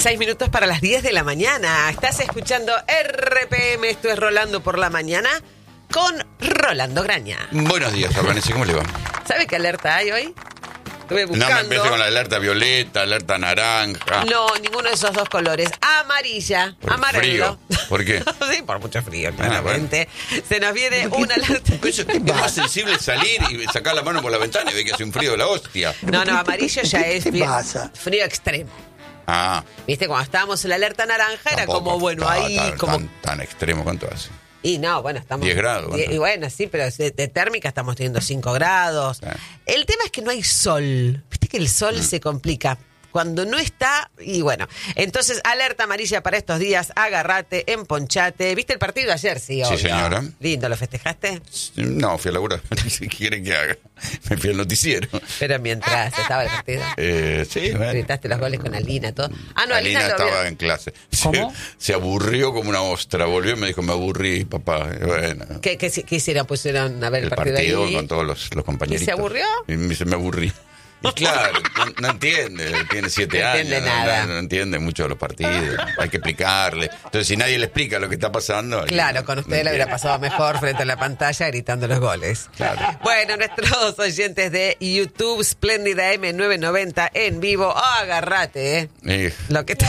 6 minutos para las 10 de la mañana. Estás escuchando RPM, esto es Rolando por la Mañana, con Rolando Graña. Buenos días, Albanese, ¿cómo le va? ¿Sabe qué alerta hay hoy? Estuve buscando. No me empecé con la alerta violeta, alerta naranja. No, ninguno de esos dos colores. Amarilla, Por amarelo. frío. ¿Por qué? Sí, por mucho frío, claramente. Bueno. Se nos viene una alerta. Eso es más sensible salir y sacar la mano por la ventana y ver que hace un frío de la hostia. No, amarillo ya es frío extremo. Ah. Viste, cuando estábamos en la alerta naranja era como, bueno, ahí como... Tan extremo, ¿cuánto hace? Y no, bueno, estamos... 10 grados. Y bueno, sí, pero de térmica estamos teniendo 5 grados. El tema es que no hay sol. Viste que el sol se complica cuando no está, y bueno. Entonces, alerta amarilla para estos días, agárrate, emponchate. ¿Viste el partido ayer? Sí, obvio. Sí, señora. Lindo, ¿lo festejaste? No, fui a laburar. ¿Qué quieren que haga? Me fui al noticiero. Pero mientras estaba el partido. Sí, bueno. Gritaste los goles con Alina, todo. Ah, no, Alina Alina estaba en clase. ¿Cómo? Se aburrió como una ostra. Volvió y me dijo, me aburrí, papá. Bueno. ¿Qué hicieron? ¿Pusieron a ver el partido ahí? Con todos los compañeritos. ¿Y se aburrió? Y me dice, me aburrí. Y claro, no entiende, tiene 7 años. No entiende nada. No entiende mucho de los partidos, hay que explicarle. Entonces, si nadie le explica lo que está pasando... Claro, con usted le hubiera pasado mejor frente a la pantalla gritando los goles. Claro. Bueno, nuestros oyentes de YouTube, Spléndida M990 en vivo, agárrate, Lo que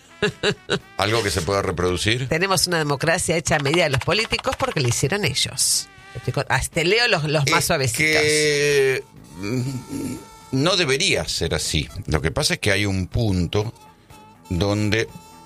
¿Algo que se pueda reproducir? Tenemos una democracia hecha a medida de los políticos porque lo hicieron ellos. Hasta leo los más suavecitos. Que... no debería ser así. Lo que pasa es que hay un punto donde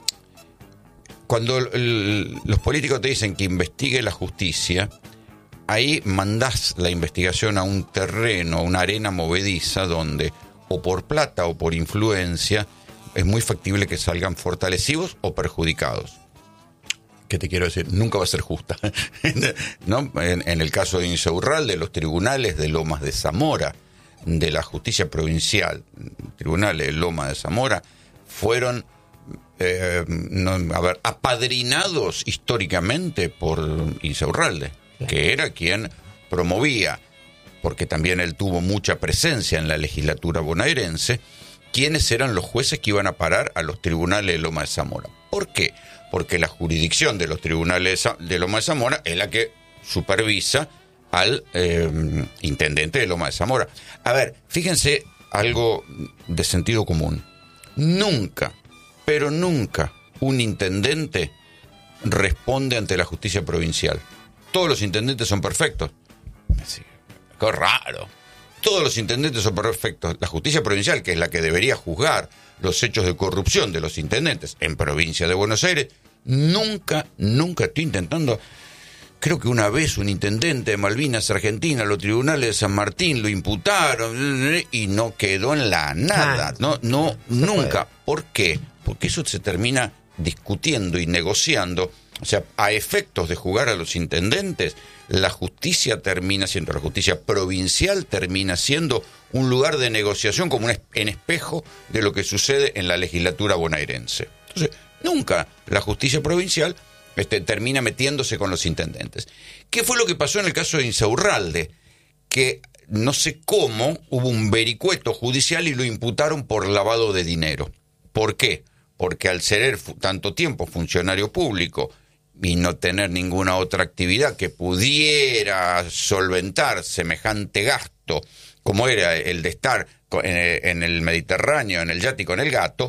cuando los políticos te dicen que investigue la justicia, ahí mandás la investigación a un terreno, a una arena movediza donde o por plata o por influencia es muy factible que salgan fortalecidos o perjudicados. ¿Qué te quiero decir? Nunca va a ser justa. ¿No? En el caso de Insaurralde, los tribunales de Lomas de Zamora, de la justicia provincial, tribunales de Lomas de Zamora, fueron apadrinados históricamente por Insaurralde, que era quien promovía, porque también él tuvo mucha presencia en la legislatura bonaerense, quiénes eran los jueces que iban a parar a los tribunales de Lomas de Zamora. ¿Por qué? Porque la jurisdicción de los tribunales de Lomas de Zamora es la que supervisa al intendente de Lomas de Zamora. A ver, fíjense algo de sentido común. Nunca, pero nunca, un intendente responde ante la justicia provincial. Todos los intendentes son perfectos. Qué raro. Todos los intendentes son perfectos. La justicia provincial, que es la que debería juzgar los hechos de corrupción de los intendentes en provincia de Buenos Aires, nunca estoy intentando... Creo que una vez un intendente de Malvinas, Argentina, los tribunales de San Martín lo imputaron y no quedó en la nada. No, nunca. ¿Por qué? Porque eso se termina discutiendo y negociando. O sea, a efectos de jugar a los intendentes, la justicia provincial termina siendo un lugar de negociación como en espejo de lo que sucede en la legislatura bonaerense. Entonces, nunca la justicia provincial termina metiéndose con los intendentes. ¿Qué fue lo que pasó en el caso de Insaurralde? Que no sé cómo hubo un vericueto judicial y lo imputaron por lavado de dinero. ¿Por qué? Porque al ser tanto tiempo funcionario público y no tener ninguna otra actividad que pudiera solventar semejante gasto, como era el de estar en el Mediterráneo, en el yate y con el gato...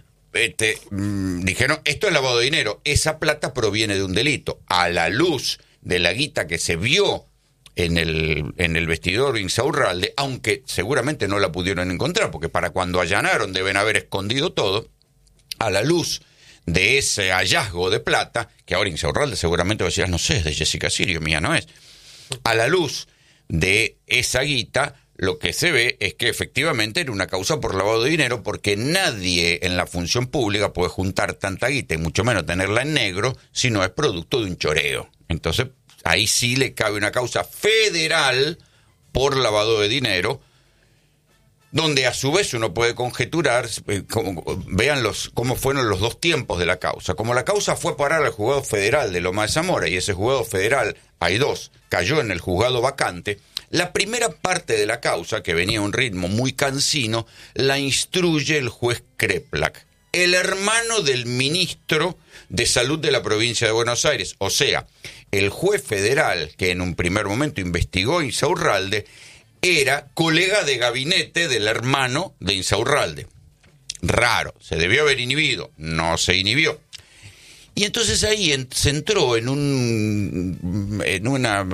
dijeron, esto es lavado de dinero, esa plata proviene de un delito. A la luz de la guita que se vio en el vestidor Insaurralde, aunque seguramente no la pudieron encontrar, porque para cuando allanaron deben haber escondido todo, a la luz de ese hallazgo de plata, que ahora Insaurralde seguramente va a decir, no sé, es de Jessica Sirio, mía no es. A la luz de esa guita, lo que se ve es que efectivamente era una causa por lavado de dinero, porque nadie en la función pública puede juntar tanta guita y mucho menos tenerla en negro si no es producto de un choreo. Entonces, ahí sí le cabe una causa federal por lavado de dinero, donde a su vez uno puede conjeturar, vean cómo fueron los dos tiempos de la causa. Como la causa fue a parar al juzgado federal de Lomas de Zamora, y ese juzgado federal, hay dos, cayó en el juzgado vacante, la primera parte de la causa, que venía a un ritmo muy cansino, la instruye el juez Kreplak. el hermano del ministro de Salud de la provincia de Buenos Aires. O sea, el juez federal que en un primer momento investigó a Insaurralde era colega de gabinete del hermano de Insaurralde. Raro, se debió haber inhibido, no se inhibió. Y entonces ahí se entró en una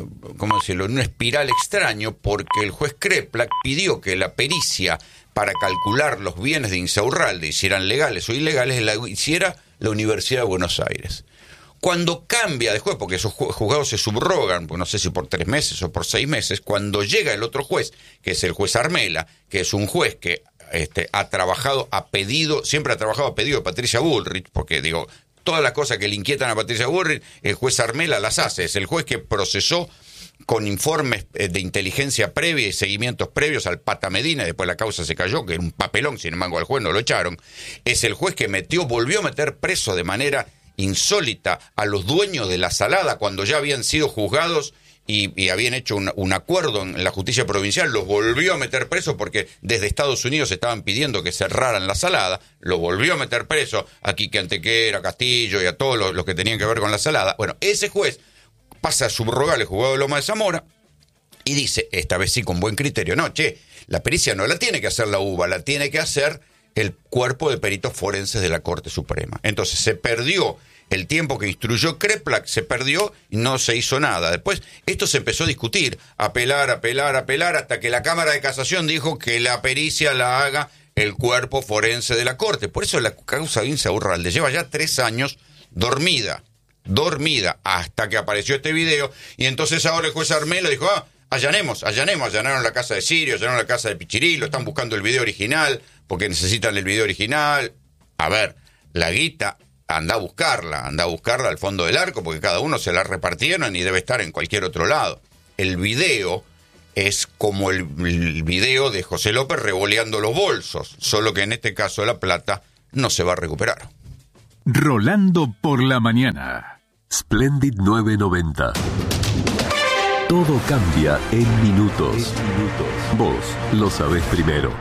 espiral extraño, porque el juez Kreplak pidió que la pericia para calcular los bienes de Insaurralde, si eran legales o ilegales, la hiciera la Universidad de Buenos Aires. Cuando cambia de juez, porque esos juzgados se subrogan, pues no sé si por 3 meses o por 6 meses, cuando llega el otro juez, que es el juez Armela, que es un juez que siempre ha trabajado a pedido de Patricia Bullrich, porque digo, todas las cosas que le inquietan a Patricia Bullrich, el juez Armela las hace. Es el juez que procesó con informes de inteligencia previa y seguimientos previos al Pata Medina, y después la causa se cayó, que era un papelón, sin embargo al juez no lo echaron. Es el juez que volvió a meter preso de manera insólita a los dueños de la Salada cuando ya habían sido juzgados y habían hecho un acuerdo en la justicia provincial. Los volvió a meter preso porque desde Estados Unidos estaban pidiendo que cerraran la Salada. Lo volvió a meter preso a Quique Antequera, a Castillo y a todos los que tenían que ver con la Salada. Bueno, ese juez pasa a subrogar el juzgado de Loma de Zamora y dice, esta vez sí con buen criterio, no, la pericia no la tiene que hacer la UBA, la tiene que hacer el cuerpo de peritos forenses de la Corte Suprema. Entonces se perdió el tiempo que instruyó Kreplak, se perdió y no se hizo nada. Después esto se empezó a discutir, apelar, hasta que la Cámara de Casación dijo que la pericia la haga el cuerpo forense de la Corte. Por eso la causa de Insaurralde lleva ya 3 años dormida, hasta que apareció este video, y entonces ahora el juez Armelo dijo, allanaron la casa de Sirio, allanaron la casa de Pichirilo, están buscando el video original, porque necesitan el video original. A ver, la guita, anda a buscarla al fondo del arco, porque cada uno se la repartieron y debe estar en cualquier otro lado. El video es como el video de José López revoleando los bolsos, solo que en este caso la plata no se va a recuperar. Rolando por la mañana. Splendid 990. Todo cambia en minutos. Vos lo sabés primero.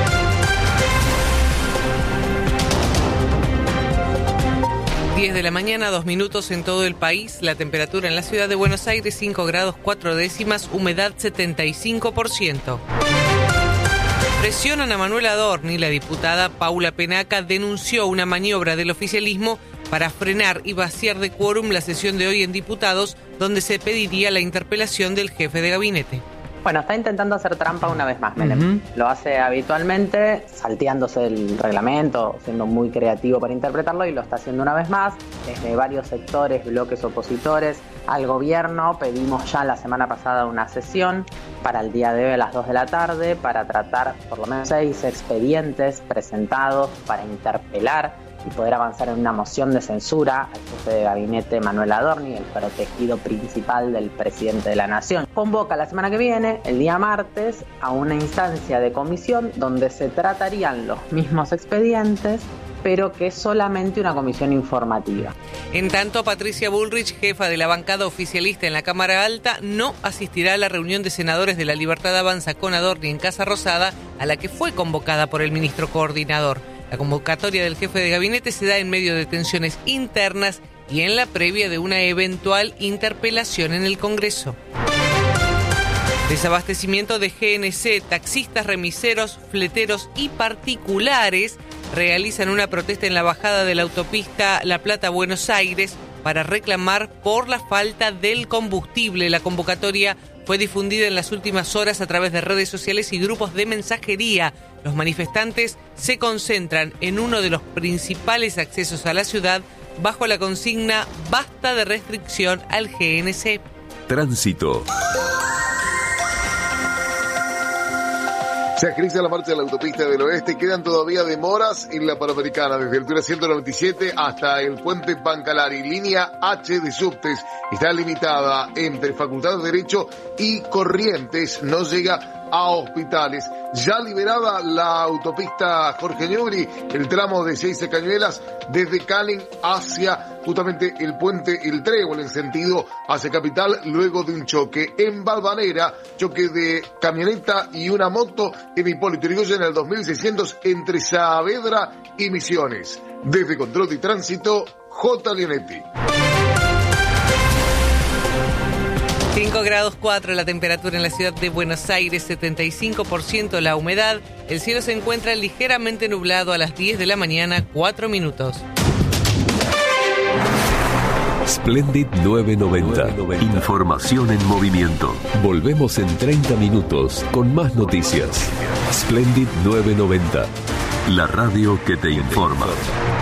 Diez de la mañana, 2 minutos en todo el país. La temperatura en la ciudad de Buenos Aires, 5 grados 4 décimas, humedad 75%. Presionan a Manuel Adorni. La diputada Paula Penaca denunció una maniobra del oficialismo para frenar y vaciar de quórum la sesión de hoy en diputados, donde se pediría la interpelación del jefe de gabinete. Bueno, está intentando hacer trampa una vez más, Menem. Lo hace habitualmente, salteándose el reglamento, siendo muy creativo para interpretarlo, y lo está haciendo una vez más. Desde varios sectores, bloques opositores al gobierno, pedimos ya la semana pasada una sesión para el día de hoy a las 2 de la tarde, para tratar por lo menos 6 expedientes presentados para interpelar y poder avanzar en una moción de censura al jefe de gabinete Manuel Adorni, el protegido principal del presidente de la Nación. Convoca la semana que viene, el día martes, a una instancia de comisión donde se tratarían los mismos expedientes, pero que es solamente una comisión informativa. En tanto, Patricia Bullrich, jefa de la bancada oficialista en la Cámara Alta, no asistirá a la reunión de senadores de La Libertad Avanza con Adorni en Casa Rosada, a la que fue convocada por el ministro coordinador. La convocatoria del jefe de gabinete se da en medio de tensiones internas y en la previa de una eventual interpelación en el Congreso. Desabastecimiento de GNC, taxistas, remiseros, fleteros y particulares realizan una protesta en la bajada de la autopista La Plata-Buenos Aires para reclamar por la falta del combustible. La convocatoria fue difundida en las últimas horas a través de redes sociales y grupos de mensajería. Los manifestantes se concentran en uno de los principales accesos a la ciudad bajo la consigna "Basta de restricción al GNC". Tránsito. Se agiliza la marcha de la autopista del oeste, quedan todavía demoras en la Panamericana, desde altura 197 hasta el puente Pancalari. Línea H de subtes está limitada entre Facultad de Derecho y Corrientes, no llega a hospitales. Ya liberada la autopista Jorge Newbery, el tramo de Seize Cañuelas, desde Canning hacia justamente el puente El Trébol, en sentido hacia Capital, luego de un choque. En Valvanera, choque de camioneta y una moto en Hipólito Yrigoyen en el 2600 entre Saavedra y Misiones. Desde Control de Tránsito, J. Leonetti. 5 grados 4 la temperatura en la ciudad de Buenos Aires, 75% la humedad. El cielo se encuentra ligeramente nublado a las 10 de la mañana, 4 minutos. Splendid 990. Información en movimiento. Volvemos en 30 minutos con más noticias. Splendid 990. La radio que te informa.